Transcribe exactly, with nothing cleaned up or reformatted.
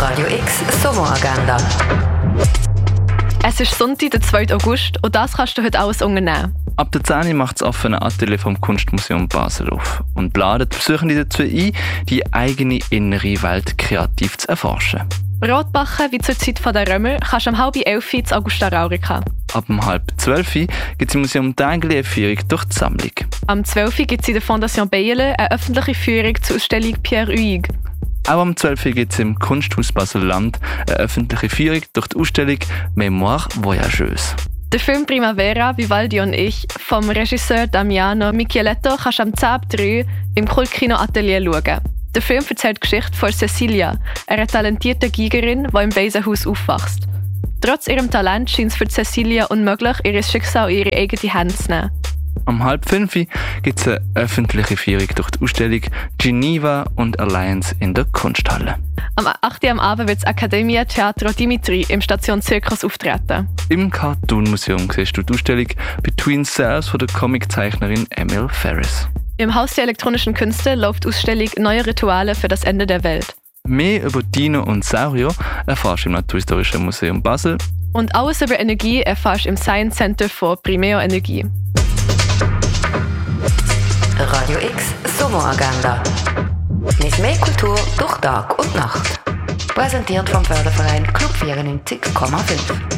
Radio X Sommeragenda. Es ist Sonntag, der zweiten August, und das kannst du heute alles unternehmen. Ab der zehn Uhr macht das offene Atelier vom Kunstmuseum Basel auf und ladet Besuchende dazu ein, die eigene innere Welt kreativ zu erforschen. Brotbacken wie zur Zeit der Römer kannst du um halb elf Uhr in Augusta Raurica. Ab um halb zwölf Uhr gibt es im Museum Tägli eine Führung durch die Sammlung. Am zwölf Uhr gibt es in der Fondation Bayerle eine öffentliche Führung zur Ausstellung Pierre Huyghe. Auch am zwölf Uhr gibt es im Kunsthaus Basel-Land eine öffentliche Führung durch die Ausstellung Mémoire Voyageuse. Der Film Primavera, Vivaldi und ich vom Regisseur Damiano Micheletto kannst du am zehn Uhr drei im Kultkino Atelier schauen. Der Film erzählt die Geschichte von Cecilia, einer talentierten Geigerin, die im Waisenhaus aufwächst. Trotz ihrem Talent scheint es für Cecilia unmöglich, ihr Schicksal in ihre eigene Hände zu nehmen. Um halb fünf Uhr gibt es eine öffentliche Führung durch die Ausstellung Geneva und Alliance in der Kunsthalle. Am acht Uhr am Abend wird das Academia Teatro Dimitri im Station Zirkus auftreten. Im Cartoon-Museum siehst du die Ausstellung Between Cells von der Comiczeichnerin Emil Ferris. Im Haus der elektronischen Künste läuft die Ausstellung Neue Rituale für das Ende der Welt. Mehr über Dino und Saurio erfährst du im Naturhistorischen Museum Basel. Und alles über Energie erfährst du im Science Center von Primeo Energie. Radio X Sommeragenda. Mit mehr Kultur durch Tag und Nacht. Präsentiert vom Förderverein Club vierundneunzig Komma fünf.